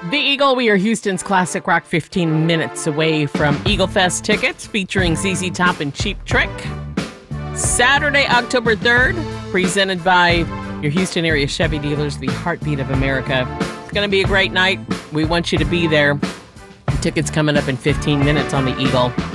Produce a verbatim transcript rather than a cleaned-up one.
The Eagle, we are Houston's classic rock, fifteen minutes away from Eagle Fest tickets featuring Z Z Top and Cheap Trick. Saturday, October third, presented by your Houston area Chevy dealers, the Heartbeat of America. It's going to be a great night. We want you to be there. Tickets coming up in fifteen minutes on the Eagle.